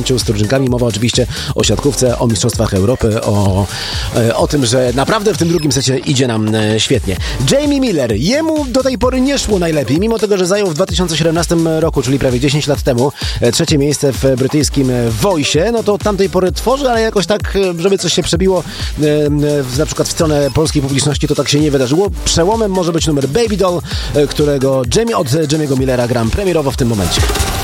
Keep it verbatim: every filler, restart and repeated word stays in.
meczu z Turczynkami. Mowa oczywiście o siatkówce, o mistrzostwach Europy, o, o tym, że naprawdę w tym drugim secie idzie nam świetnie. Jamie Miller, jemu do tej pory nie szło najlepiej, mimo tego, że zajął w dwa tysiące siedemnastym roku, czyli prawie dziesięć lat temu, trzecie miejsce w brytyjskim Voice, no to od tamtej pory tworzy, ale jakoś tak, żeby coś się przebiło na przykład w stronę polskiej publiczności, to tak się nie wydarzyło. Przełomem może być numer Baby Doll, którego Jamie od Jamie'ego Millera gram premierowo w tym momencie.